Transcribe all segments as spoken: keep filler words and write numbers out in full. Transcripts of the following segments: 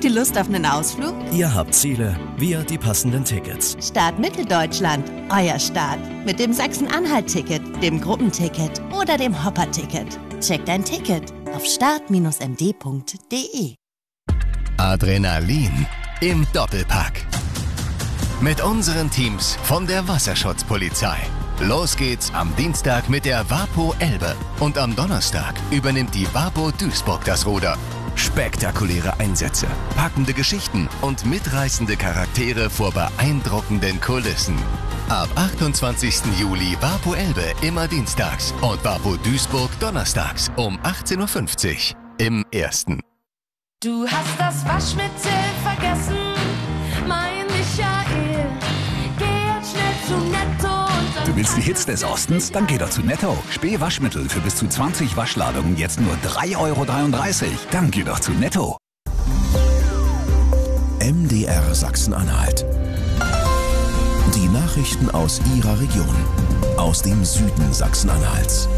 ihr Lust auf einen Ausflug? Ihr habt Ziele, wir die passenden Tickets. Start Mitteldeutschland, euer Start. Mit dem Sachsen-Anhalt-Ticket, dem Gruppenticket oder dem Hopper-Ticket. Checkt ein Ticket auf start Bindestrich m d Punkt d e. Adrenalin im Doppelpack. Mit unseren Teams von der Wasserschutzpolizei. Los geht's am Dienstag mit der Wapo Elbe und am Donnerstag übernimmt die Wapo Duisburg das Ruder. Spektakuläre Einsätze, packende Geschichten und mitreißende Charaktere vor beeindruckenden Kulissen. Ab achtundzwanzigsten Juli Wapo Elbe immer dienstags und Wapo Duisburg donnerstags um achtzehn Uhr fünfzig im Ersten. Du hast das Waschmittel vergessen, mein Michael. Geh jetzt schnell zu Netto. Du willst die Hits des Ostens? Dann geh doch zu Netto. Spee-Waschmittel für bis zu zwanzig Waschladungen jetzt nur drei Euro dreiunddreißig. Dann geh doch zu Netto. M D R Sachsen-Anhalt. Die Nachrichten aus Ihrer Region. Aus dem Süden Sachsen-Anhalts.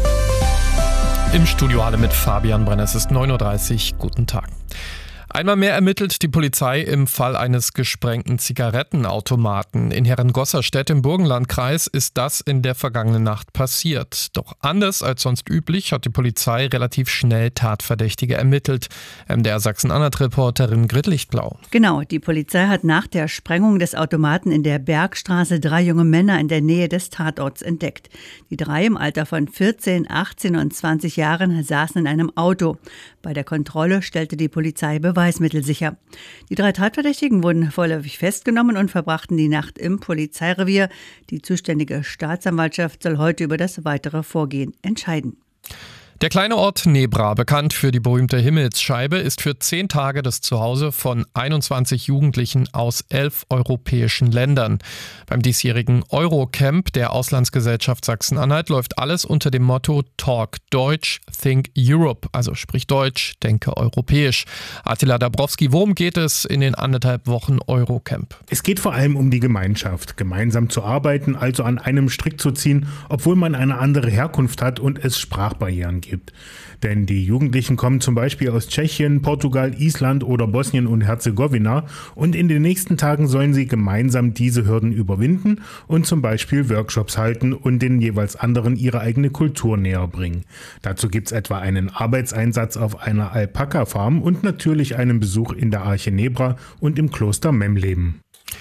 Im Studio alle mit Fabian Brenner. Es ist neun Uhr dreißig. Guten Tag. Einmal mehr ermittelt die Polizei im Fall eines gesprengten Zigarettenautomaten. In Herrengosserstedt im Burgenlandkreis ist das in der vergangenen Nacht passiert. Doch anders als sonst üblich hat die Polizei relativ schnell Tatverdächtige ermittelt. M D R Sachsen-Anhalt-Reporterin Grit Lichtblau. Genau, die Polizei hat nach der Sprengung des Automaten in der Bergstraße drei junge Männer in der Nähe des Tatorts entdeckt. Die drei im Alter von vierzehn, achtzehn und zwanzig Jahren saßen in einem Auto. Bei der Kontrolle stellte die Polizei Beweismittel sicher. Die drei Tatverdächtigen wurden vorläufig festgenommen und verbrachten die Nacht im Polizeirevier. Die zuständige Staatsanwaltschaft soll heute über das weitere Vorgehen entscheiden. Der kleine Ort Nebra, bekannt für die berühmte Himmelsscheibe, ist für zehn Tage das Zuhause von einundzwanzig Jugendlichen aus elf europäischen Ländern. Beim diesjährigen Eurocamp der Auslandsgesellschaft Sachsen-Anhalt läuft alles unter dem Motto Talk Deutsch, Think Europe, also sprich Deutsch, denke europäisch. Attila Dabrowski, worum geht es in den anderthalb Wochen Eurocamp? Es geht vor allem um die Gemeinschaft, gemeinsam zu arbeiten, also an einem Strick zu ziehen, obwohl man eine andere Herkunft hat und es Sprachbarrieren gibt. Gibt. Denn die Jugendlichen kommen zum Beispiel aus Tschechien, Portugal, Island oder Bosnien und Herzegowina und in den nächsten Tagen sollen sie gemeinsam diese Hürden überwinden und zum Beispiel Workshops halten und den jeweils anderen ihre eigene Kultur näher bringen. Dazu gibt es etwa einen Arbeitseinsatz auf einer Alpaka-Farm und natürlich einen Besuch in der Arche Nebra und im Kloster Memleben.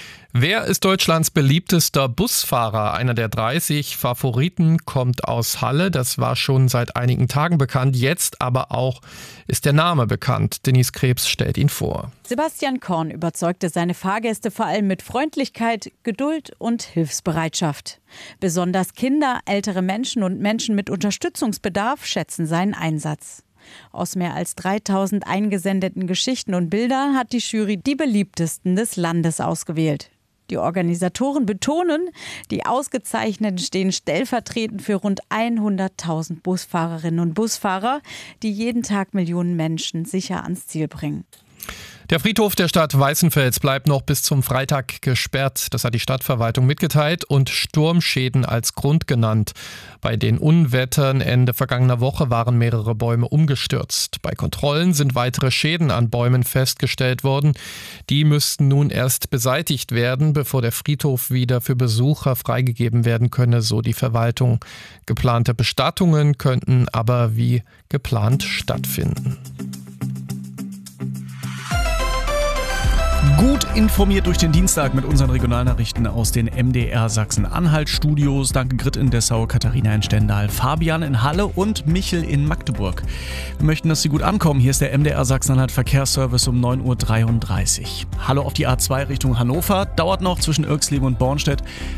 Wer ist Deutschlands beliebtester Busfahrer? Einer der dreißig Favoriten kommt aus Halle. Das war schon seit einigen Tagen bekannt. Jetzt aber auch ist der Name bekannt. Denise Krebs stellt ihn vor. Sebastian Korn überzeugte seine Fahrgäste vor allem mit Freundlichkeit, Geduld und Hilfsbereitschaft. Besonders Kinder, ältere Menschen und Menschen mit Unterstützungsbedarf schätzen seinen Einsatz. Aus mehr als dreitausend eingesendeten Geschichten und Bildern hat die Jury die beliebtesten des Landes ausgewählt. Die Organisatoren betonen, die Ausgezeichneten stehen stellvertretend für rund hunderttausend Busfahrerinnen und Busfahrer, die jeden Tag Millionen Menschen sicher ans Ziel bringen. Der Friedhof der Stadt Weißenfels bleibt noch bis zum Freitag gesperrt. Das hat die Stadtverwaltung mitgeteilt und Sturmschäden als Grund genannt. Bei den Unwettern Ende vergangener Woche waren mehrere Bäume umgestürzt. Bei Kontrollen sind weitere Schäden an Bäumen festgestellt worden. Die müssten nun erst beseitigt werden, bevor der Friedhof wieder für Besucher freigegeben werden könne, so die Verwaltung. Geplante Bestattungen könnten aber wie geplant stattfinden. Gut informiert durch den Dienstag mit unseren Regionalnachrichten aus den M D R Sachsen-Anhalt-Studios. Danke Grit in Dessau, Katharina in Stendal, Fabian in Halle und Michel in Magdeburg. Wir möchten, dass Sie gut ankommen. Hier ist der M D R Sachsen-Anhalt-Verkehrsservice um neun Uhr dreiunddreißig. Hallo auf die A zwei Richtung Hannover. Dauert noch zwischen Irxleben und Bornstedt.